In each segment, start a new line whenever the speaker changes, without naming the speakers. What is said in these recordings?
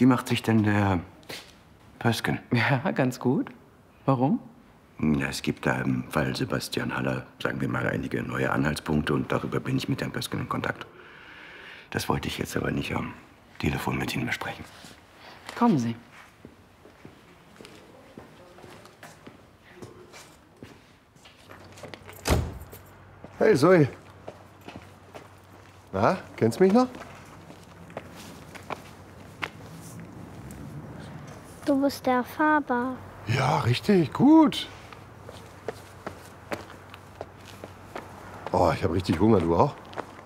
Wie macht sich denn der Pösken?
Ja, ganz gut. Warum?
Ja, es gibt da im Fall Sebastian Haller, sagen wir mal, einige neue Anhaltspunkte und darüber bin ich mit Herrn Pösken in Kontakt. Das wollte ich jetzt aber nicht am Telefon mit Ihnen besprechen.
Kommen Sie.
Hey, Zoe. Na, kennst mich noch?
Du bist der Faber.
Ja, richtig, gut. Oh, ich habe richtig Hunger, du auch?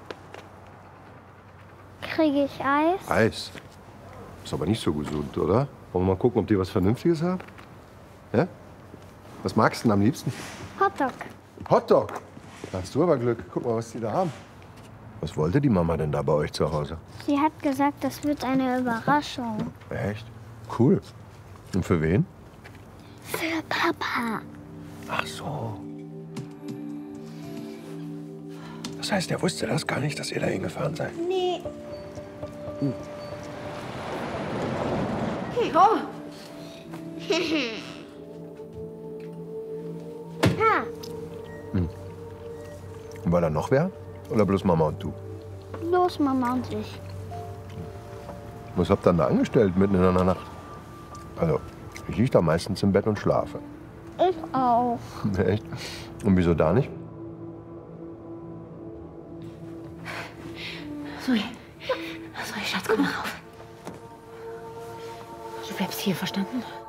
Kriege ich Eis?
Eis. Ist aber nicht so gesund, oder? Wollen wir mal gucken, ob die was Vernünftiges haben? Ja? Was magst du denn am liebsten?
Hotdog.
Hotdog. Da hast du aber Glück. Guck mal, was die da haben. Was wollte die Mama denn da bei euch zu Hause?
Sie hat gesagt, das wird eine Überraschung.
Echt? Cool. Und für wen?
Für Papa.
Ach so. Das heißt, er wusste das gar nicht, dass ihr da hingefahren seid?
Nee.
Oh,
Ha,
Und war da noch wer? Oder bloß Mama und du?
los, Mama und ich.
Was habt ihr denn da angestellt mitten in der Nacht? Also, ich lieg da meistens im Bett und schlafe.
Ich auch.
Echt? Und wieso da nicht?
Zoe. Zoe, Schatz, komm mal rauf. Du bleibst hier, verstanden?